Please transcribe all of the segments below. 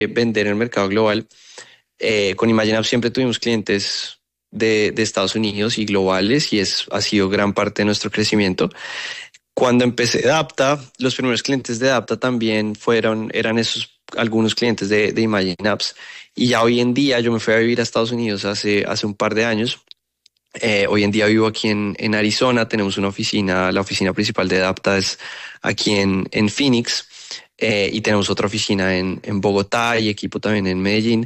vender en el mercado global. Con Imagine Apps siempre tuvimos clientes de Estados Unidos y globales y ha sido gran parte de nuestro crecimiento. Cuando empecé Dapta, los primeros clientes de Dapta también eran algunos clientes de Imagine Apps. Y ya hoy en día yo me fui a vivir a Estados Unidos hace un par de años. Hoy en día vivo aquí en Arizona, tenemos una oficina, la oficina principal de Dapta es aquí en Phoenix, y tenemos otra oficina en Bogotá y equipo también en Medellín.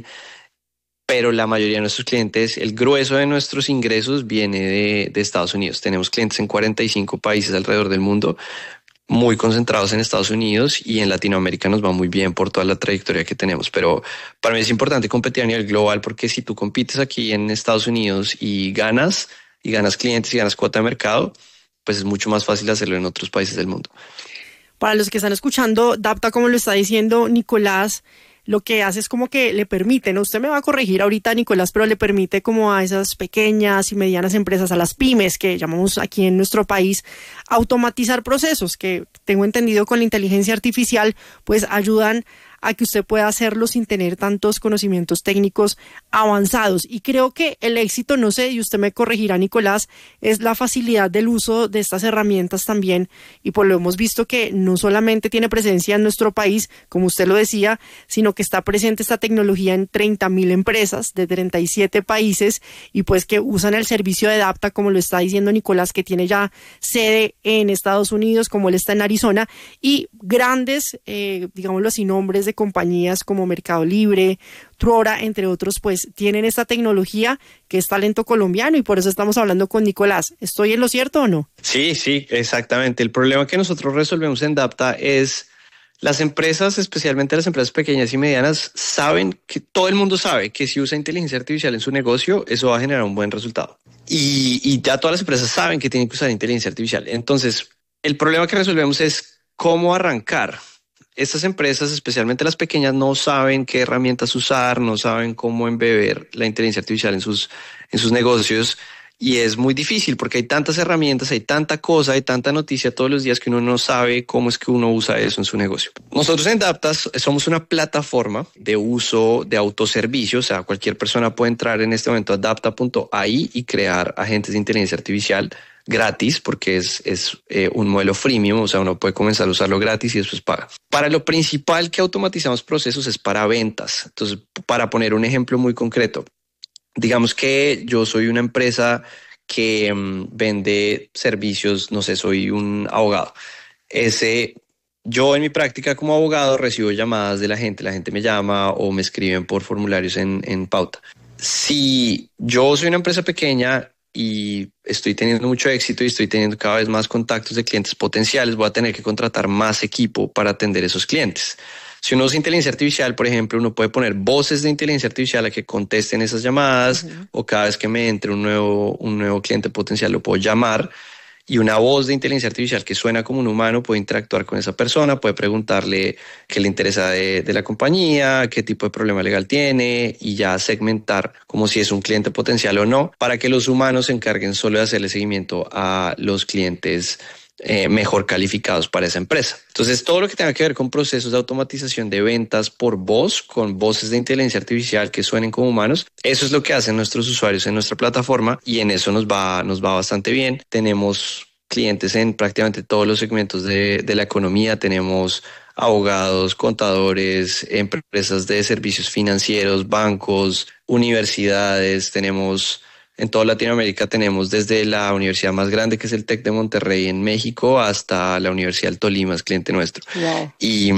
Pero la mayoría de nuestros clientes, el grueso de nuestros ingresos viene de Estados Unidos. Tenemos clientes en 45 países alrededor del mundo, muy concentrados en Estados Unidos, y en Latinoamérica nos va muy bien por toda la trayectoria que tenemos. Pero para mí es importante competir a nivel global, porque si tú compites aquí en Estados Unidos y ganas clientes y ganas cuota de mercado, pues es mucho más fácil hacerlo en otros países del mundo. Para los que están escuchando, Dapta, como lo está diciendo Nicolás, lo que hace es como que le permite, ¿no? Usted me va a corregir ahorita, Nicolás, pero le permite como a esas pequeñas y medianas empresas, a las pymes, que llamamos aquí en nuestro país, automatizar procesos que, tengo entendido, con la inteligencia artificial, pues ayudan a que usted pueda hacerlo sin tener tantos conocimientos técnicos avanzados. Y creo que el éxito, no sé, y usted me corregirá, Nicolás, es la facilidad del uso de estas herramientas también. Y pues lo hemos visto que no solamente tiene presencia en nuestro país, como usted lo decía, sino que está presente esta tecnología en 30,000 empresas de 37 países, y pues que usan el servicio de Dapta, como lo está diciendo Nicolás, que tiene ya sede en Estados Unidos, como él está en Arizona, y grandes, digámoslo así, nombres de compañías como Mercado Libre, Truora, entre otros, pues tienen esta tecnología que es talento colombiano, y por eso estamos hablando con Nicolás. ¿Estoy en lo cierto o no? Sí, exactamente. El problema que nosotros resolvemos en Dapta es las empresas, especialmente las empresas pequeñas y medianas, saben que todo el mundo sabe que si usa inteligencia artificial en su negocio, eso va a generar un buen resultado. Y ya todas las empresas saben que tienen que usar inteligencia artificial. Entonces, el problema que resolvemos es cómo arrancar. Estas empresas, especialmente las pequeñas, no saben qué herramientas usar, no saben cómo embeber la inteligencia artificial en sus negocios, y es muy difícil porque hay tantas herramientas, hay tanta cosa, hay tanta noticia todos los días que uno no sabe cómo es que uno usa eso en su negocio. Nosotros en Daptas somos una plataforma de uso de autoservicio, o sea, cualquier persona puede entrar en este momento a dapta.ai y crear agentes de inteligencia artificial gratis, porque es un modelo freemium, o sea, uno puede comenzar a usarlo gratis y después paga. Para lo principal que automatizamos procesos es para ventas. Entonces, para poner un ejemplo muy concreto, digamos que yo soy una empresa que vende servicios, no sé, soy un abogado. Yo en mi práctica como abogado recibo llamadas de la gente me llama o me escriben por formularios en Pauta. Si yo soy una empresa pequeña y estoy teniendo mucho éxito y estoy teniendo cada vez más contactos de clientes potenciales, voy a tener que contratar más equipo para atender esos clientes. Si uno usa inteligencia artificial, por ejemplo, uno puede poner voces de inteligencia artificial a que contesten esas llamadas, o cada vez que me entre un nuevo cliente potencial lo puedo llamar, y una voz de inteligencia artificial que suena como un humano puede interactuar con esa persona, puede preguntarle qué le interesa de la compañía, qué tipo de problema legal tiene, y ya segmentar como si es un cliente potencial o no, para que los humanos se encarguen solo de hacerle seguimiento a los clientes mejor calificados para esa empresa. Entonces, todo lo que tenga que ver con procesos de automatización de ventas por voz, con voces de inteligencia artificial que suenen como humanos, eso es lo que hacen nuestros usuarios en nuestra plataforma, y en eso nos va bastante bien. Tenemos clientes en prácticamente todos los segmentos de la economía. Tenemos abogados, contadores, empresas de servicios financieros, bancos, universidades. Tenemos en toda Latinoamérica, tenemos desde la universidad más grande, que es el TEC de Monterrey en México, hasta la Universidad del Tolima, es cliente nuestro. Wow.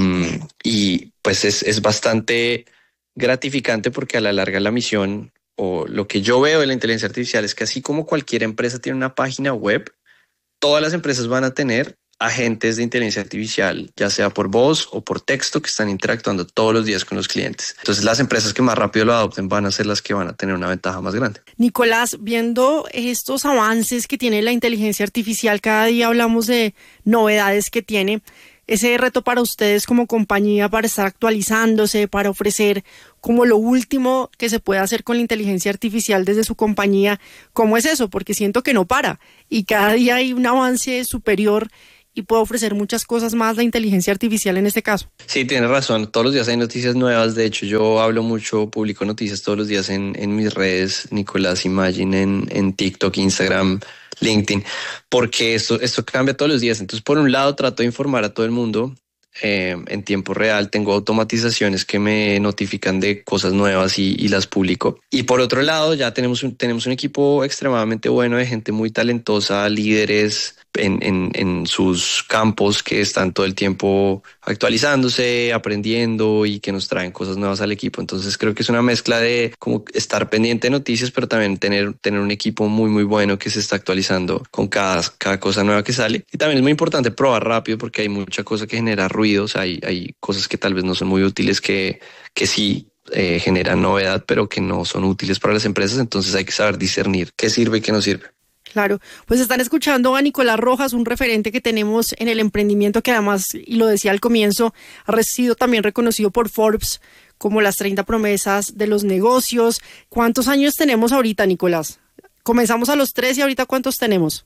Y pues es bastante gratificante, porque a la larga la misión, o lo que yo veo de la inteligencia artificial, es que así como cualquier empresa tiene una página web, todas las empresas van a tener agentes de inteligencia artificial, ya sea por voz o por texto, que están interactuando todos los días con los clientes. Entonces, las empresas que más rápido lo adopten van a ser las que van a tener una ventaja más grande. Nicolás, viendo estos avances que tiene la inteligencia artificial, cada día hablamos de novedades que tiene. Ese reto para ustedes como compañía, para estar actualizándose, para ofrecer como lo último que se puede hacer con la inteligencia artificial desde su compañía, ¿cómo es eso? Porque siento que no para y cada día hay un avance superior, y puede ofrecer muchas cosas más la inteligencia artificial en este caso. Sí, tienes razón. Todos los días hay noticias nuevas. De hecho, yo hablo mucho, publico noticias todos los días en mis redes, Nicolás Imagine, en TikTok, Instagram, LinkedIn, porque esto cambia todos los días. Entonces, por un lado, trato de informar a todo el mundo en tiempo real. Tengo automatizaciones que me notifican de cosas nuevas y las publico. Y por otro lado, ya tenemos un equipo extremadamente bueno de gente muy talentosa, líderes en sus campos que están todo el tiempo actualizándose, aprendiendo y que nos traen cosas nuevas al equipo. Entonces creo que es una mezcla de como estar pendiente de noticias, pero también tener un equipo muy, muy bueno que se está actualizando con cada cosa nueva que sale. Y también es muy importante probar rápido porque hay mucha cosa que genera ruidos, hay cosas que tal vez no son muy útiles que sí generan novedad, pero que no son útiles para las empresas. Entonces hay que saber discernir qué sirve y qué no sirve. Claro, pues están escuchando a Nicolás Rojas, un referente que tenemos en el emprendimiento que además, y lo decía al comienzo, ha sido también reconocido por Forbes como las 30 promesas de los negocios. ¿Cuántos años tenemos ahorita, Nicolás? Comenzamos a los 3 y ahorita ¿cuántos tenemos?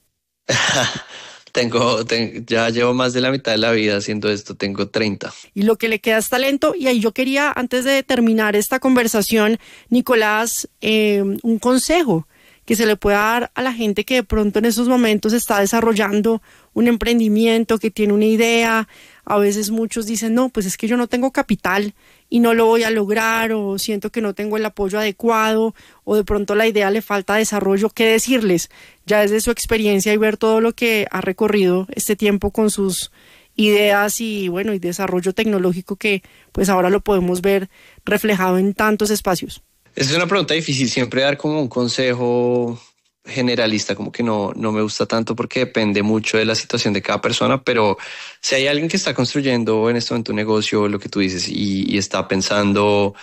Ya llevo más de la mitad de la vida haciendo esto, tengo 30. Y lo que le queda es talento. Y ahí yo quería, antes de terminar esta conversación, Nicolás, un consejo que se le pueda dar a la gente que de pronto en esos momentos está desarrollando un emprendimiento, que tiene una idea. A veces muchos dicen, no, pues es que yo no tengo capital y no lo voy a lograr, o siento que no tengo el apoyo adecuado, o de pronto la idea le falta desarrollo. ¿Qué decirles? Ya desde su experiencia y ver todo lo que ha recorrido este tiempo con sus ideas y bueno, y desarrollo tecnológico que pues ahora lo podemos ver reflejado en tantos espacios. Esa es una pregunta difícil, siempre dar como un consejo generalista, como que no me gusta tanto porque depende mucho de la situación de cada persona, pero si hay alguien que está construyendo en este momento un negocio, lo que tú dices, y está pensando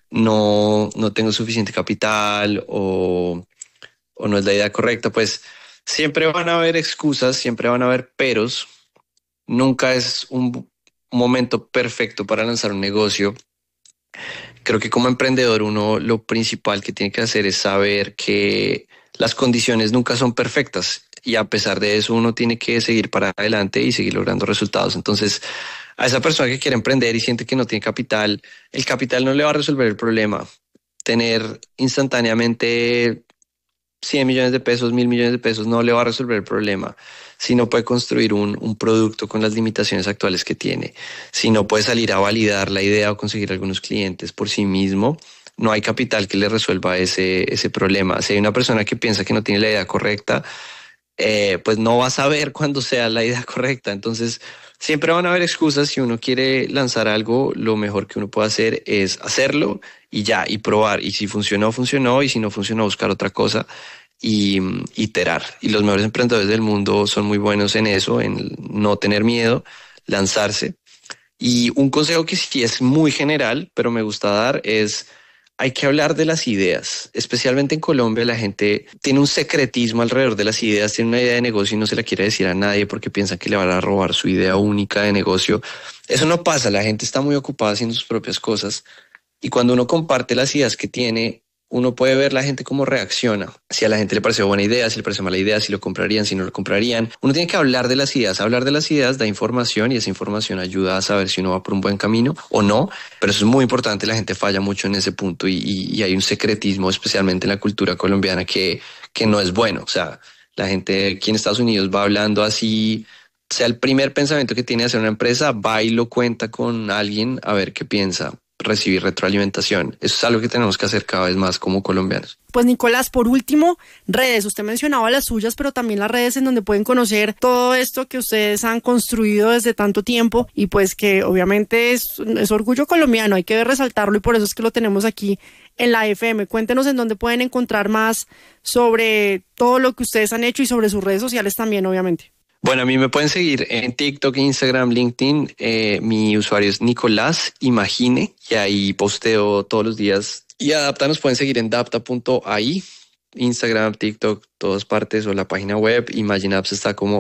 no tengo suficiente capital o no es la idea correcta, pues siempre van a haber excusas, siempre van a haber peros, nunca es un momento perfecto para lanzar un negocio. Creo que como emprendedor uno lo principal que tiene que hacer es saber que las condiciones nunca son perfectas y a pesar de eso uno tiene que seguir para adelante y seguir logrando resultados. Entonces, a esa persona que quiere emprender y siente que no tiene capital, el capital no le va a resolver el problema. Tener instantáneamente 100 millones de pesos, 1.000 millones de pesos no le va a resolver el problema. Si no puede construir un producto con las limitaciones actuales que tiene, si no puede salir a validar la idea o conseguir algunos clientes por sí mismo, no hay capital que le resuelva ese problema. Si hay una persona que piensa que no tiene la idea correcta, pues no va a saber cuándo sea la idea correcta. Entonces, siempre van a haber excusas. Si uno quiere lanzar algo, lo mejor que uno puede hacer es hacerlo y ya, y probar. Y si funcionó, funcionó. Y si no funcionó, buscar otra cosa y iterar. Y los mejores emprendedores del mundo son muy buenos en eso, en no tener miedo, lanzarse. Y un consejo que sí es muy general, pero me gusta dar es: hay que hablar de las ideas, especialmente en Colombia. La gente tiene un secretismo alrededor de las ideas, tiene una idea de negocio y no se la quiere decir a nadie porque piensan que le van a robar su idea única de negocio. Eso no pasa, la gente está muy ocupada haciendo sus propias cosas y cuando uno comparte las ideas que tiene, uno puede ver la gente cómo reacciona. Si a la gente le parece buena idea, si le parece mala idea, si lo comprarían, si no lo comprarían. Uno tiene que hablar de las ideas. Hablar de las ideas da información y esa información ayuda a saber si uno va por un buen camino o no. Pero eso es muy importante. La gente falla mucho en ese punto y hay un secretismo, especialmente en la cultura colombiana, que no es bueno. O sea, la gente aquí en Estados Unidos va hablando así, sea el primer pensamiento que tiene hacer una empresa, va y lo cuenta con alguien a ver qué piensa. Recibir retroalimentación. Eso es algo que tenemos que hacer cada vez más como colombianos. Pues Nicolás, por último, redes. Usted mencionaba las suyas, pero también las redes en donde pueden conocer todo esto que ustedes han construido desde tanto tiempo y pues que obviamente es orgullo colombiano, hay que resaltarlo y por eso es que lo tenemos aquí en la FM. Cuéntenos en dónde pueden encontrar más sobre todo lo que ustedes han hecho y sobre sus redes sociales también, obviamente. Bueno, a mí me pueden seguir en TikTok, Instagram, LinkedIn. Mi usuario es Nicolás Imagine y ahí posteo todos los días. Y a Dapta nos pueden seguir en dapta.ai, Instagram, TikTok, todas partes, o la página web. Imagine Apps está como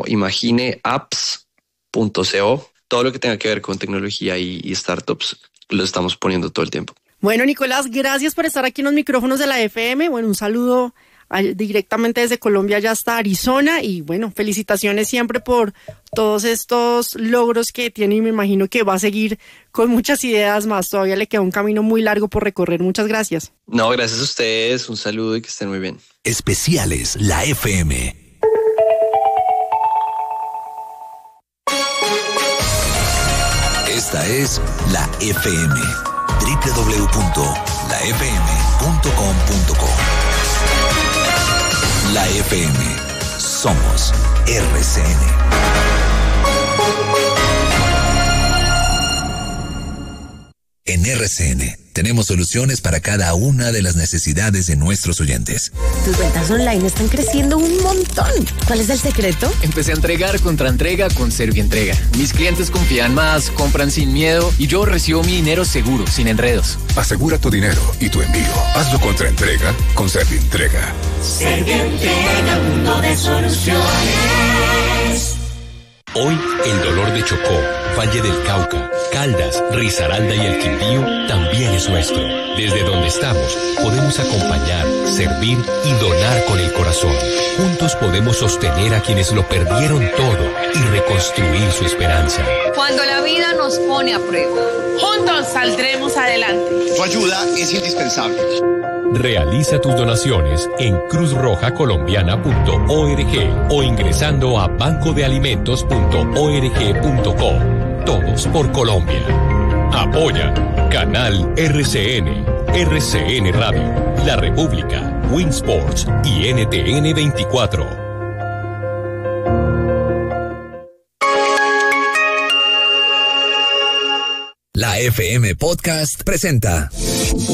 imagineapps.co. Todo lo que tenga que ver con tecnología y startups lo estamos poniendo todo el tiempo. Bueno, Nicolás, gracias por estar aquí en los micrófonos de la FM. Bueno, un saludo directamente desde Colombia ya hasta Arizona. Y bueno, felicitaciones siempre por todos estos logros que tiene y me imagino que va a seguir con muchas ideas más. Todavía le queda un camino muy largo por recorrer. Muchas gracias. No, gracias a ustedes. Un saludo y que estén muy bien. Especiales La FM. Esta es La FM. www.lafm.com.co. La FM. Somos RCN. En RCN tenemos soluciones para cada una de las necesidades de nuestros oyentes. Tus ventas online están creciendo un montón. ¿Cuál es el secreto? Empecé a entregar contra entrega con Servientrega. Mis clientes confían más, compran sin miedo y yo recibo mi dinero seguro, sin enredos. Asegura tu dinero y tu envío. Hazlo contra entrega con Servientrega. Servientrega, mundo de soluciones. Hoy, el dolor de Chocó, Valle del Cauca, Caldas, Risaralda y el Quindío también es nuestro. Desde donde estamos, podemos acompañar, servir y donar con el corazón. Juntos podemos sostener a quienes lo perdieron todo y reconstruir su esperanza. Cuando la vida nos pone a prueba, juntos saldremos adelante. Tu ayuda es indispensable. Realiza tus donaciones en cruzrojacolombiana.org o ingresando a bancodealimentos.org.co. Todos por Colombia. Apoya Canal RCN, RCN Radio, La República, Winsports y NTN 24. La FM Podcast presenta